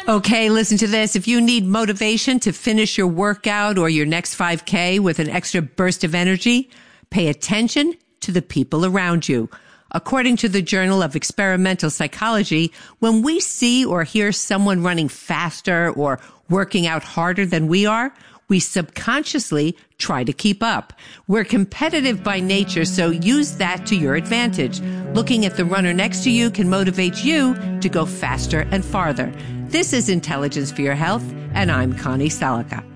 Okay, listen to this. If you need motivation to finish your workout or your next 5K with an extra burst of energy, pay attention to the people around you. According to the Journal of Experimental Psychology, when we see or hear someone running faster or working out harder than we are, we subconsciously try to keep up. We're competitive by nature, so use that to your advantage. Looking at the runner next to you can motivate you to go faster and farther. This is Intelligence for Your Health, and I'm Connie Salica.